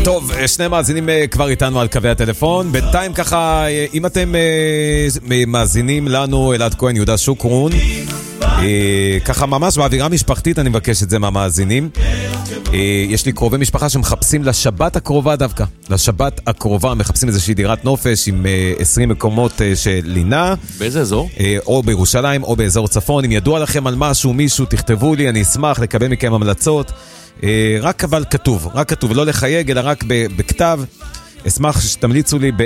טוב, שני מאזינים כבר איתנו על קווי הטלפון. בינתיים ככה, אם אתם מאזינים לנו, אלעד כהן, יהודה שוקרון, ככה ממש באווירה משפחתית אני מבקש את זה מהמאזינים. יש לי קרובי משפחה שמחפשים לשבת הקרובה דווקא. לשבת הקרובה מחפשים איזושהי דירת נופש עם 20 מקומות של לינה. באיזה אזור? או בירושלים או באזור צפון. אם ידוע לכם על משהו, מישהו, תכתבו לי, אני אשמח לקבל מכם המלצות. רק אבל כתוב, רק כתוב, לא לחייג אלא רק בכתב. אשמח שתמליצו לי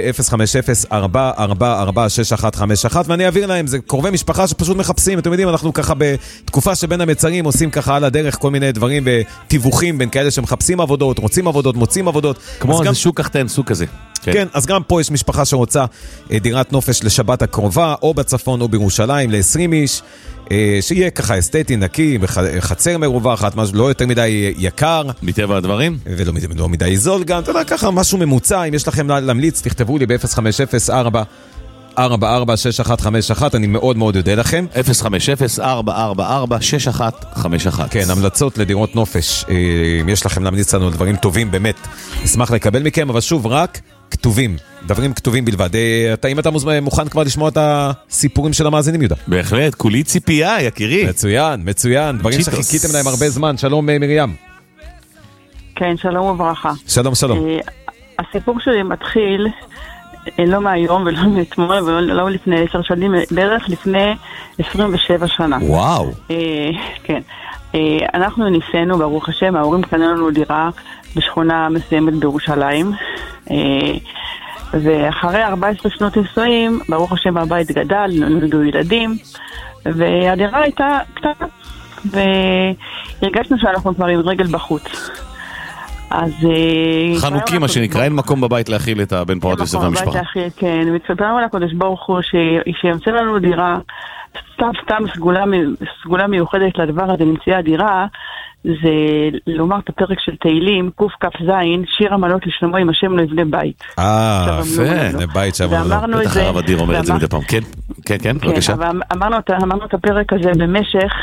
ב-050-444-6151 ואני אעביר להם. זה קרובי משפחה שפשוט מחפשים, אתם יודעים, אנחנו ככה בתקופה שבין המצרים עושים ככה על הדרך כל מיני דברים ותיווחים בין כאלה שמחפשים עבודות, רוצים עבודות, מוצאים עבודות. כמו איזה שוק קחתן, סוג כזה. כן, אז גם פה יש משפחה שרוצה דירת נופש לשבת הקרובה, או בצפון או בירושלים, ל-20 איש, שיהיה ככה אסתטי, נקי, חצר מרווחת, משהו לא יותר מדי יקר. מטבע הדברים? ולא מדי זול גם, אתה יודע, ככה משהו ממוצע. אם יש לכם להמליץ, תכתבו לי ב-050-444-6151, אני מאוד מאוד יודע לכם. 050-444-6151. כן, המלצות לדירות נופש. אם יש לכם להמליץ לנו דברים טובים, באמת, נשמח לקבל מכם, אבל שוב, רק כתובים, דברים כתובים בלבד. אם אתה מוכן כבר לשמוע את הסיפורים של המאזינים, יהודה? בהחלט, כולי ציפייה, יקירי. מצוין, מצוין. דברים שחיכיתם להם הרבה זמן. שלום מרים. כן, שלום וברכה. שלום, שלום. הסיפור שלי מתחיל לא מהיום ולא מאתמול ולא לפני 10 שנים, בערך לפני 27 שנה. וואו. כן. אנחנו ניסינו, ברוך השם, ההורים קנו לנו דירה בשכונה מסוימת בירושלים, ואחרי 14 שנות נישואים, ברוך השם הבית גדל, נולדו ילדים, והדירה הייתה קטנה, והרגשנו שאנחנו כבר עם רגל בחוץ. אז חנוקים מה שנקרא, אין מקום בבית להכיל את הבן פורת יוסף והמשפחה. כן, וצפרנו על הקודש ברוך הוא שימצא לנו דירה, סתם סגולה מיוחדת לדבר הזה, נמצאה הדירה, זה לומר את הפרק של תהילים, קוף כף זין, שיר המעלות לשלמה עם השם לא יבנה בית. יפה, בית שאמרנו לו. בטח הרב אדיר אומר את זה מדי פעם. כן, בבקשה. אמרנו את הפרק הזה במשך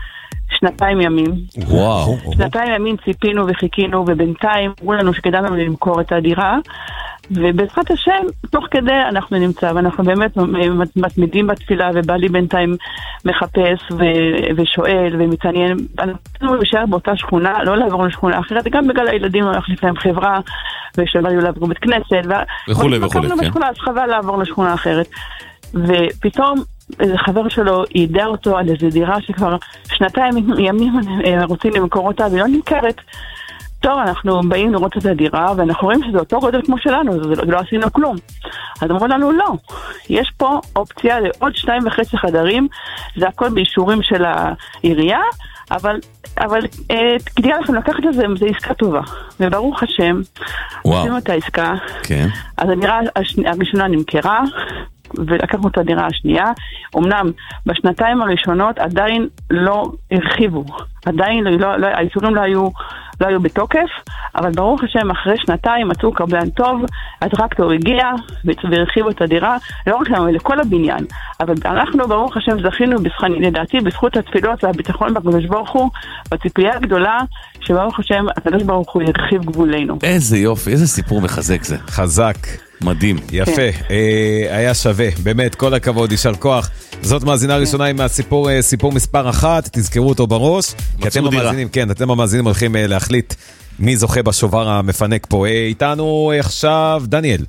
2 ימים. וואו. 2 ימים ציפינו וחיכינו, ובינתיים אמרו לנו שכדאי לנו למכור את הדירה, ובעזרת השם, תוך כדי אנחנו נמצא, ואנחנו באמת מתמידים בתפילה, ובעלי בינתיים מחפש ושואל ומתעניין. אנחנו נשאר באותה שכונה, לא לעבור לשכונה אחרת, גם בגלל הילדים הולך להם חברה, ושלא היו לעבור בית כנסת, וכו', כן. אז חבל לעבור לשכונה אחרת. ופתאום איזה חבר שלו ידע אותו על איזה דירה שכבר 2 ימים רוצים למכור אותה, והיא לא נמכרת. טוב, אנחנו באים לראות את הדירה, ואנחנו רואים שזה אותו גודל כמו שלנו, אז לא עשינו כלום. אז אמרו לנו, לא, יש פה אופציה לעוד 2.5 חדרים, זה הכל באישורים של העירייה, אבל כדאי לכם לקחת את זה, זה עסקה טובה. וברוך השם, עשינו את העסקה, כן. אז הדירה הראשונה נמכרה, ולקחנו את הדירה השנייה. אמנם בשנתיים הראשונות עדיין לא הרחיבו, עדיין האישורים לא היו בתוקף, אבל ברוך השם אחרי 2 מצאו קבלן טוב, הטרקטור הגיע והרחיבו את הדירה, לא רק לנו, לכל הבניין. אבל אנחנו ברוך השם זכינו, לדעתי בזכות התפילות והביטחון בקדוש ברוך הוא, בציפייה הגדולה שברוך השם הקדוש ברוך הוא ירחיב גבולנו. איזה יופי, איזה סיפור מחזק זה. חזק. מדהים. יפה, היה שווה, באמת, כל הכבוד, יישר כוח. זאת מאזינה ראשונה עם סיפור מספר 1, תזכרו אותו בראש, כי אתם המאזינים הולכים להחליט מי זוכה בשובר המפנק פה. איתנו עכשיו דניאל.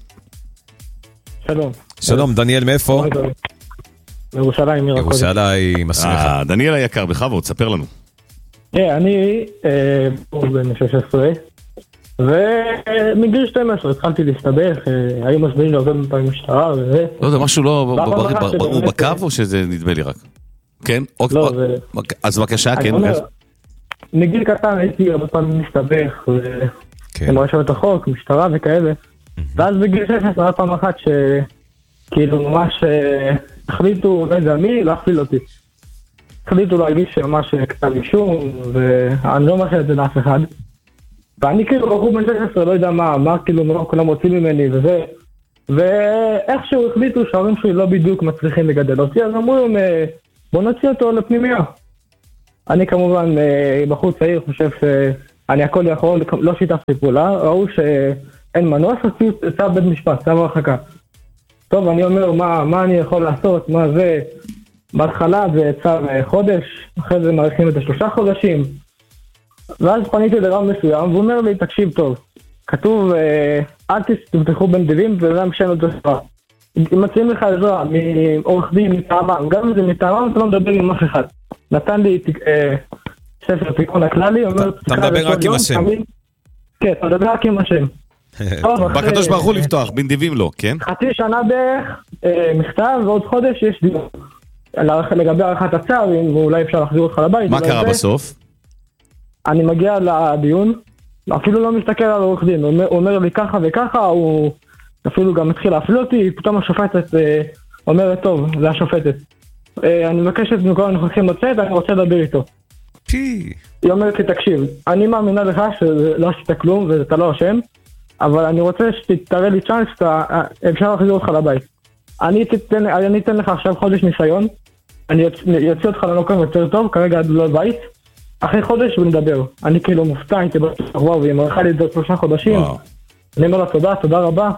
שלום. שלום, דניאל, מאיפה? מירושלים, ירושלים, השמחה. דניאל היקר, בכבוד, ספר לנו. אני בן 16, ומגיל 12 התחלתי להסתבך, היו מסבירים לעובד פעם משטרה וזה. לא, זה משהו לא ברור בקו או שזה נדמה לי רק? כן? אז בבקשה, כן. מגיל קטן הייתי הרבה פעמים מסתבך, והם רשו את החוק, משטרה וכאלה. ואז בגיל 16 היה פעם אחת שכאילו ממש החליטו, לא יודע מי, להכליל אותי. החליטו להגיש ממש כתב אישום, ואני לא מאשר את זה לאף אחד. ואני כאילו בחור בן 16, לא יודע מה כאילו כולם רוצים ממני וזה. ואיכשהו החליטו שההורים שלי לא בדיוק מצליחים לגדל אותי, אז אמרו להם, בוא נוציא אותו לפנימיה. אני כמובן בחור צעיר חושב אני הכל יכול, לא שיתפתי פעולה, ראו שאין מנוס, צו בית משפט, צו הרחקה. טוב, אני אומר, מה אני יכול לעשות, מה זה, בהתחלה זה צו חודש, אחרי זה מעריכים את 3 חודשים, ואז פניתי לרב מסוים, והוא אומר לי, תקשיב טוב, כתוב, אל תפתחו בנדיבים, וזה משנה את השפה. אם מציעים לך עזרה מעורך דין, מטעמם, גם אם זה מטעמם, אתה לא מדבר עם אף אחד. נתן לי ספר תיקון הכללי, אומר... אתה מדבר רק עם השם. כן, אתה מדבר רק עם השם. בקדוש ברוך הוא לפתוח, בנדיבים לא, כן? חצי שנה בערך, מכתב, ועוד חודש יש דיון. לגבי ערכת הצו, ואולי אפשר להחזיר אותך לבית. מה קרה בסוף? אני מגיע לדיון, אפילו לא מסתכל על עורך דין, הוא אומר לי ככה וככה, הוא אפילו גם מתחיל להפליל אותי, פתאום השופטת אומרת, טוב, זה השופטת. אני מבקשת מכל הנוכחים לצאת, אני רוצה לדבר איתו. היא אומרת לי, תקשיב, אני מאמינה לך שלא עשית כלום ואתה לא אשם, אבל אני רוצה שתראה לי צ'אנס, אפשר להחזיר אותך לבית. אני אתן לך עכשיו חודש ניסיון, אני יוצא אותך למקום יותר טוב, כרגע עד לא בית, אחרי חודש ונדבר. אני כאילו מופתע, הייתי בטוח, וואו, והיא מרחה לי את זה 3 חודשים, אני אומר לה תודה רבה.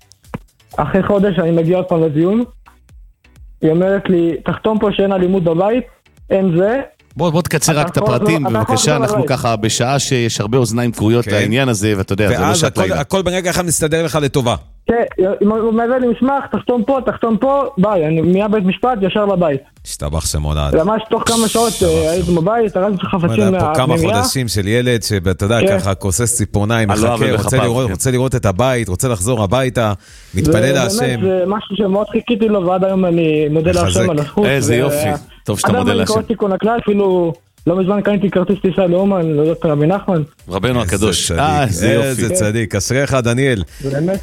אחרי חודש אני מגיע עוד פעם לדיון, היא אומרת לי, תחתום פה שאין אלימות בבית, אין זה. בוא תקצר רק את הפרטים, בבקשה, אנחנו ככה בשעה שיש הרבה אוזניים קרויות לעניין הזה, ואתה יודע, ואז הכל ברגע אחד מסתדר לך לטובה. כן, הוא מביא לי מסמך, תחתום פה, ביי, אני מיד בית משפט, ישר לבית. השתבח שמולד. ממש תוך כמה שעות הייתי בבית, הרזתי חפצים מהמילה. כמה חודשים של ילד שאתה יודע, ככה כוסס ציפורניים, מחכה, רוצה לראות את הבית, רוצה לחזור הביתה, מתפלל להשם. זה משהו שמאוד חיכיתי לו, ועד היום אני מודה להשם על הזכות. איזה יופי, טוב שאתה מודה להשם. עד היום אני קורא תיקון הכלל, אפילו... לא מזמן קניתי כרטיס טיסה לאומן, לדוקטור רבי נחמן. רבנו הקדוש. איזה צדיק, אשריך דניאל. באמת.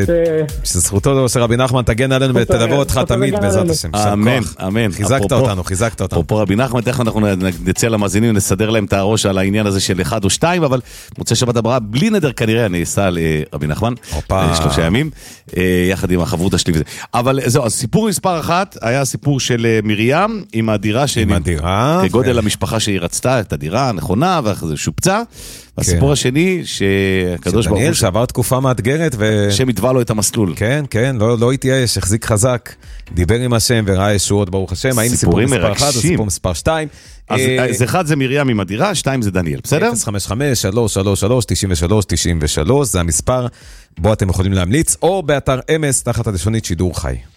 שזכותו של רבי נחמן תגן עלינו ותלווה אותך תמיד בעזרת השם. אמן, אמן. חיזקת אותנו. אפרופו רבי נחמן, תכף אנחנו נצא למאזינים, נסדר להם את הראש על העניין הזה של 1 או 2, אבל מוצא שבת הבאה, בלי נדר כנראה, אני אסע לרבי נחמן, 3 ימים, יחד עם החברות השלי וזה. אבל זהו, הסיפור מספר 1 היה הסיפור של מרים, עם הדירה כגודל המשפחה שהיא רצתה את הדירה הנכונה, ואחרי שופצה. והסיפור השני, שהקדוש ברוך הוא... דניאל שעבר תקופה מאתגרת שמתווה לו את המסלול. כן, לא התייאש, החזיק חזק, דיבר עם השם וראה ישועות ברוך השם. האם סיפור מספר 1 או סיפור מספר 2? אז 1 זה מרים עם הדירה, 2 זה דניאל, בסדר? 055-333-93-93, זה המספר בו אתם יכולים להמליץ, או באתר אמס תחת הלשונית שידור חי.